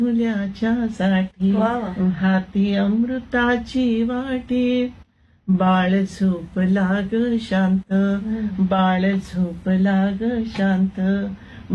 मुल्याच्या साठी वा वा. हाती अमृताची वाटी. बाळ झोपला ग शांत, बाळ झोपला ग शांत.